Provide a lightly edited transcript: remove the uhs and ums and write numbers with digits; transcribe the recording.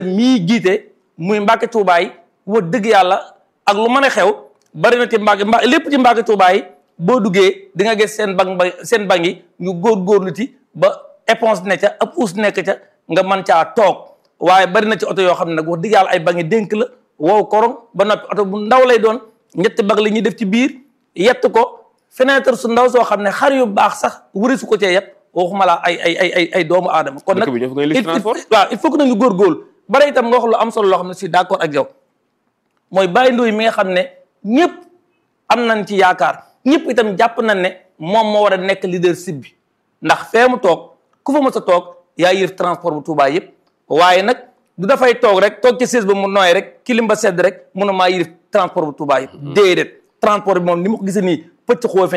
mii jiite muy Mbàkke Tuubaa yi wax dëgg yàlla ak lu mën a xew bari na ci Mbàkke lépp ci Mbàkke Tuubaa yi boo duggee di nga gis seen bang yi ñu góorgóorlu ci ba éponge ne ca ab uus nekk ca nga mën caa toog waaye bari na ci oto yoo xam ne nag wax dëgg yàlla ay bangi dénk la wow korong ba noppi oto bu ndaw lay doon ñetti bag la ñuy def ci biir yett ko fenêtre su ndaw soo xam ne xar yu baax sax wëri su ko cee yëpp waxuma la ay doomu aadama kon nag waaw il faut que nañu góorgóorlu bare itam nga wax lu am solo loo xam ne si d'accord ak yow mooy Baye Ndoye mi nga xam ne ñëpp am nañ ci yaakaar ñëpp itam jàpp nañ ne moom moo war a nekk leadership bi ndax fee mu toog ku fa mës a toog yaa yër transport bu Touba yëpp waaye nag du dafay toog rek toog ci siis ba mu nooy rek kilim ba sedd rek mun a maa yër transport bu Touba yëpp déedéet transport bi moom ni ma ko gisee nii pëcc xoo